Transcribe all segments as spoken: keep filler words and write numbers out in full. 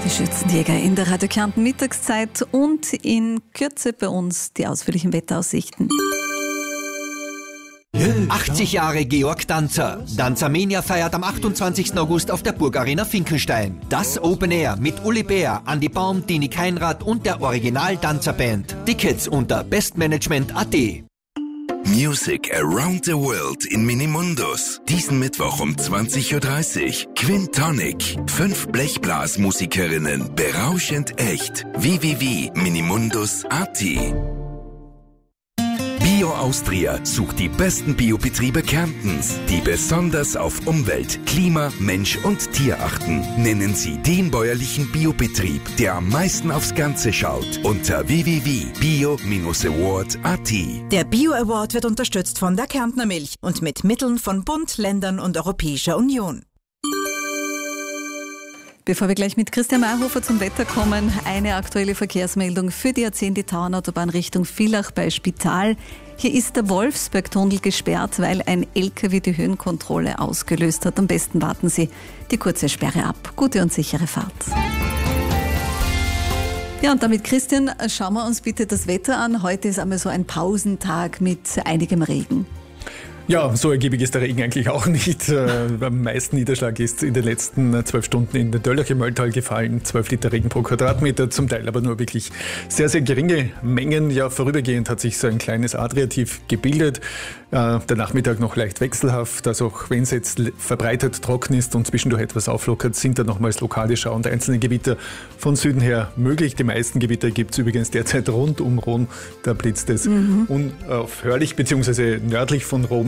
Die Schützenjäger in der Radio Kärnten Mittagszeit und in Kürze bei uns die ausführlichen Wetteraussichten. achtzig Jahre Georg Danzer. Danzermania feiert am achtundzwanzigsten August auf der Burgarena Finkenstein. Das Open Air mit Uli Bär, Andi Baum, Dini Keinrad und der Original-Danzerband. Tickets unter bestmanagement punkt at. Music Around the World in Minimundus. Diesen Mittwoch um zwanzig Uhr dreißig. Quintonic. Fünf Blechblasmusikerinnen. Berauschend echt. w w w punkt minimundus punkt at. Bio Austria sucht die besten Biobetriebe Kärntens, die besonders auf Umwelt, Klima, Mensch und Tier achten. Nennen Sie den bäuerlichen Biobetrieb, der am meisten aufs Ganze schaut, unter w w w punkt bio award punkt at. Der Bio Award wird unterstützt von der Kärntner Milch und mit Mitteln von Bund, Ländern und Europäischer Union. Bevor wir gleich mit Christian Mayhofer zum Wetter kommen, eine aktuelle Verkehrsmeldung für die A zehn, die Tauernautobahn Richtung Villach bei Spital. Hier ist der Wolfsberg-Tunnel gesperrt, weil ein L K W die Höhenkontrolle ausgelöst hat. Am besten warten Sie die kurze Sperre ab. Gute und sichere Fahrt. Ja, und damit, Christian, schauen wir uns bitte das Wetter an. Heute ist einmal so ein Pausentag mit einigem Regen. Ja, so ergiebig ist der Regen eigentlich auch nicht. Äh, am meisten Niederschlag ist in den letzten zwölf Stunden in den Döllacher Mölltal gefallen. zwölf Liter Regen pro Quadratmeter, zum Teil aber nur wirklich sehr, sehr geringe Mengen. Ja, vorübergehend hat sich so ein kleines Adriatief gebildet. Äh, der Nachmittag noch leicht wechselhaft. Also auch wenn es jetzt verbreitet trocken ist und zwischendurch etwas auflockert, sind da nochmals lokale Schauer und einzelne Gewitter von Süden her möglich. Die meisten Gewitter gibt es übrigens derzeit rund um Rom. Da blitzt es mhm. unaufhörlich, beziehungsweise nördlich von Rom.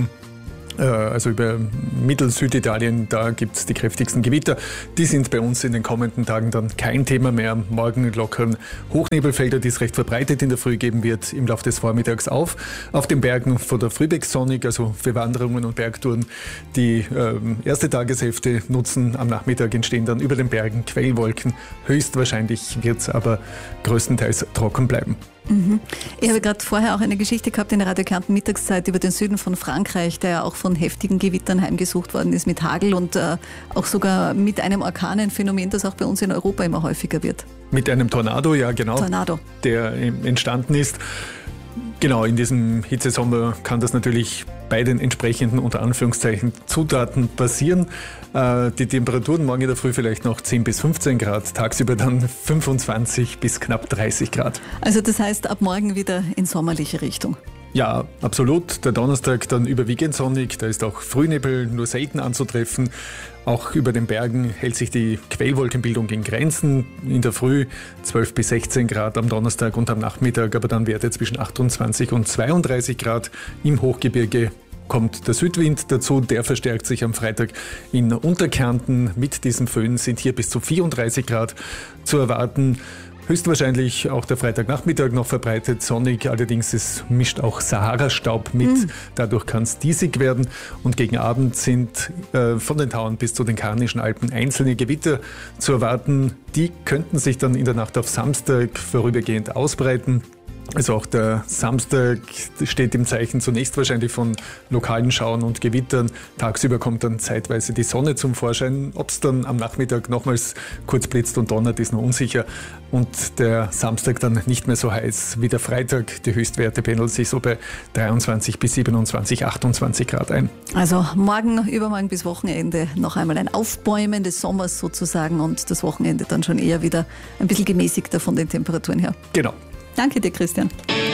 Also über Mittel-Süditalien, da gibt es die kräftigsten Gewitter. Die sind bei uns in den kommenden Tagen dann kein Thema mehr. Morgen lockern Hochnebelfelder, die es recht verbreitet in der Früh geben wird, im Laufe des Vormittags auf. Auf den Bergen von der Frühbeck sonnig, also für Wanderungen und Bergtouren die äh, erste Tageshälfte nutzen. Am Nachmittag entstehen dann über den Bergen Quellwolken. Höchstwahrscheinlich wird es aber größtenteils trocken bleiben. Mhm. Ich habe gerade vorher auch eine Geschichte gehabt in der Radio Kärnten Mittagszeit über den Süden von Frankreich, der ja auch von heftigen Gewittern heimgesucht worden ist mit Hagel und äh, auch sogar mit einem Orkan, ein Phänomen, das auch bei uns in Europa immer häufiger wird. Mit einem Tornado, ja genau, Tornado. Der entstanden ist. Genau, in diesem Hitzesommer kann das natürlich bei den entsprechenden, unter Anführungszeichen, Zutaten passieren. Äh, die Temperaturen morgen in der Früh vielleicht noch zehn bis fünfzehn Grad, tagsüber dann fünfundzwanzig bis knapp dreißig Grad. Also das heißt, ab morgen wieder in sommerliche Richtung. Ja, absolut. Der Donnerstag dann überwiegend sonnig, da ist auch Frühnebel nur selten anzutreffen. Auch über den Bergen hält sich die Quellwolkenbildung in Grenzen. In der Früh zwölf bis sechzehn Grad am Donnerstag und am Nachmittag, aber dann Werte zwischen achtundzwanzig und zweiunddreißig Grad. Im Hochgebirge kommt der Südwind dazu, der verstärkt sich am Freitag in Unterkärnten. Mit diesem Föhn sind hier bis zu vierunddreißig Grad zu erwarten. Höchstwahrscheinlich auch der Freitagnachmittag noch verbreitet sonnig, allerdings es mischt auch Sahara-Staub mit, mhm. dadurch kann es diesig werden und gegen Abend sind äh, von den Tauern bis zu den Karnischen Alpen einzelne Gewitter zu erwarten. Die könnten sich dann in der Nacht auf Samstag vorübergehend ausbreiten. Also auch der Samstag steht im Zeichen zunächst wahrscheinlich von lokalen Schauern und Gewittern. Tagsüber kommt dann zeitweise die Sonne zum Vorschein. Ob es dann am Nachmittag nochmals kurz blitzt und donnert, ist noch unsicher. Und der Samstag dann nicht mehr so heiß wie der Freitag. Die Höchstwerte pendeln sich so bei dreiundzwanzig bis siebenundzwanzig, achtundzwanzig Grad ein. Also morgen, übermorgen bis Wochenende noch einmal ein Aufbäumen des Sommers sozusagen und das Wochenende dann schon eher wieder ein bisschen gemäßigter von den Temperaturen her. Genau. Danke dir, Christian.